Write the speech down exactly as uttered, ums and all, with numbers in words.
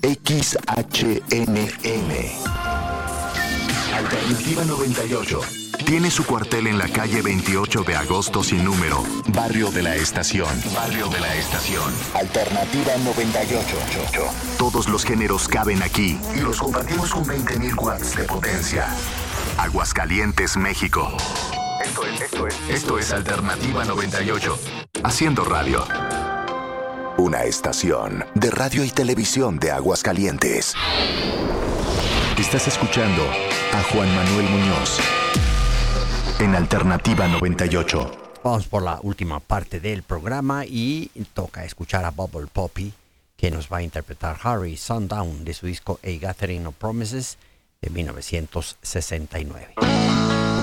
X H N N. Alternativa noventa y ocho. Tiene su cuartel en la calle veintiocho de agosto sin número, Barrio de la Estación. Barrio de la Estación. Alternativa noventa y ocho. Todos los géneros caben aquí y los compartimos con veinte mil watts de potencia. Aguascalientes, México. Esto es, esto es, esto es Alternativa noventa y ocho. Haciendo radio. Una estación de radio y televisión de Aguascalientes. Estás escuchando a Juan Manuel Muñoz en Alternativa noventa y ocho. Vamos por la última parte del programa y toca escuchar a Bubble Poppy, que nos va a interpretar Harry Sundown de su disco A Gathering of Promises de mil novecientos sesenta y nueve.